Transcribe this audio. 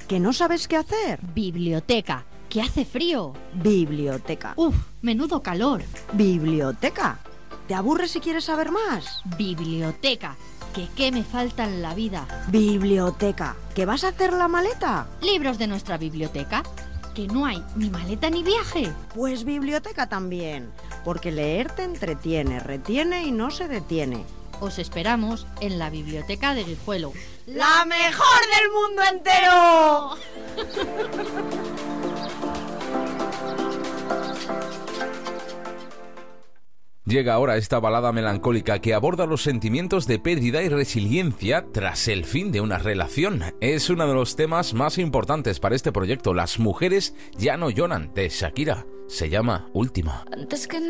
¿Que no sabes qué hacer? Biblioteca, que hace frío. Biblioteca. Uf, menudo calor. Biblioteca. ¿Te aburres si quieres saber más? Biblioteca, que qué me falta en la vida. Biblioteca. ¿Que vas a hacer la maleta? Libros de nuestra biblioteca, que no hay ni maleta ni viaje. Pues biblioteca también, porque leer te entretiene, retiene y no se detiene. Os esperamos en la biblioteca de Guijuelo. ¡La mejor del mundo entero! Llega ahora esta balada melancólica que aborda los sentimientos de pérdida y resiliencia tras el fin de una relación. Es uno de los temas más importantes para este proyecto. Las mujeres ya no lloran, de Shakira. Se llama Última. Antes que